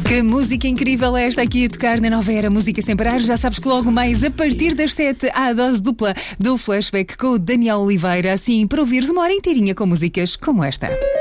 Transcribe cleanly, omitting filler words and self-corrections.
Que música incrível é esta aqui a tocar na Nova Era Música Sem Parar. Já sabes que logo mais a partir das 7 há a dose dupla do Flashback com o Daniel Oliveira. Assim, para ouvires uma hora inteirinha com músicas como esta.